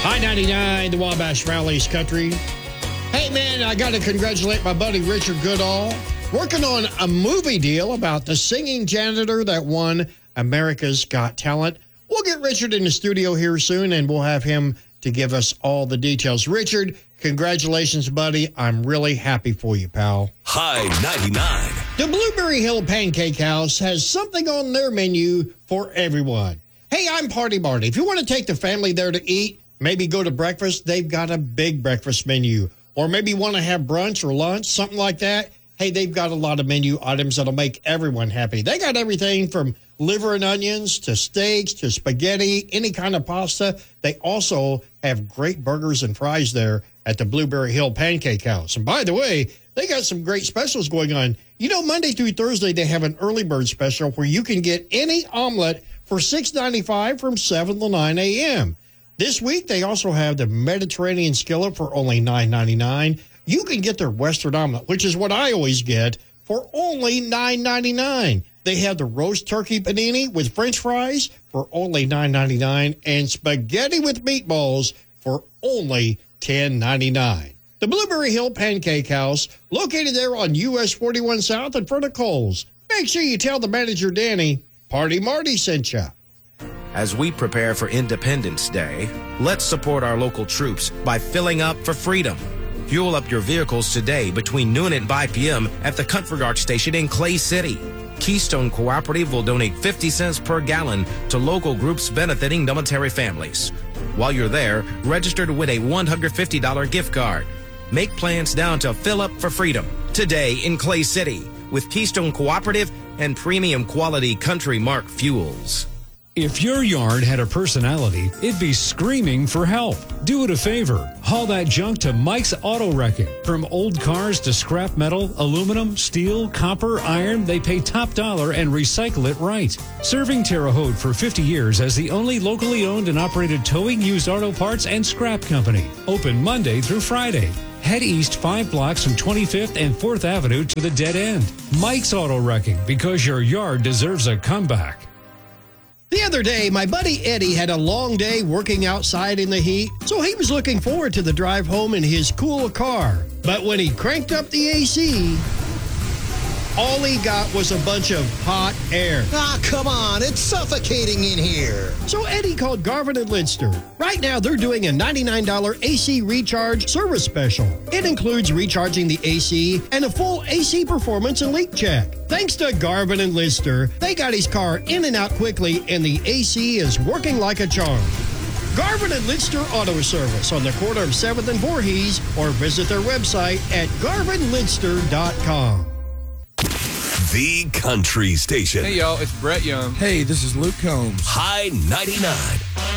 I-99, the Wabash Valley's country. Hey, man, I got to congratulate my buddy Richard Goodall. Working on a movie deal about the singing janitor that won America's Got Talent. We'll get Richard in the studio here soon, and we'll have him to give us all the details. Richard, congratulations, buddy. I'm really happy for you, pal. High 99. The Blueberry Hill Pancake House has something on their menu for everyone. Hey, I'm Party Marty. If you want to take the family there to eat, maybe go to breakfast, they've got a big breakfast menu. Or maybe want to have brunch or lunch, something like that. Hey, they've got a lot of menu items that'll make everyone happy. They got everything from liver and onions to steaks to spaghetti, any kind of pasta. They also have great burgers and fries there at the Blueberry Hill Pancake House. And by the way, they got some great specials going on. You know, Monday through Thursday, they have an early bird special where you can get any omelet for $6.95 from 7 to 9 a.m. This week, they also have the Mediterranean skillet for only $9.99. You can get their Western omelet, which is what I always get, for only $9.99. They have the roast turkey panini with French fries for only $9.99 and spaghetti with meatballs for only $10.99. The Blueberry Hill Pancake House, located there on US 41 South in front of Kohl's. Make sure you tell the manager, Danny, Party Marty sent you. As we prepare for Independence Day, let's support our local troops by filling up for freedom. Fuel up your vehicles today between noon and 5 p.m. at the Comfort Guard Station in Clay City. Keystone Cooperative will donate 50 cents per gallon to local groups benefiting military families. While you're there, register to win a $150 gift card. Make plans now to fill up for freedom today in Clay City with Keystone Cooperative and premium quality Country Mark fuels. If your yard had a personality, it'd be screaming for help. Do it a favor. Haul that junk to Mike's Auto Wrecking. From old cars to scrap metal, aluminum, steel, copper, iron, they pay top dollar and recycle it right. Serving Terre Haute for 50 years as the only locally owned and operated towing, used auto parts, and scrap company. Open Monday through Friday. Head east 5 blocks from 25th and 4th Avenue to the dead end. Mike's Auto Wrecking, because your yard deserves a comeback. The other day, my buddy Eddie had a long day working outside in the heat, so he was looking forward to the drive home in his cool car. But when he cranked up the AC, all he got was a bunch of hot air. Ah, come on, it's suffocating in here. So Eddie called Garvin and Lidster. Right now, they're doing a $99 AC recharge service special. It includes recharging the AC and a full AC performance and leak check. Thanks to Garvin and Lidster, they got his car in and out quickly, and the AC is working like a charm. Garvin and Lidster Auto Service on the corner of 7th and Voorhees, or visit their website at garvinlidster.com. The Country Station. Hey, y'all, it's Brett Young. Hey, this is Luke Combs. High 99.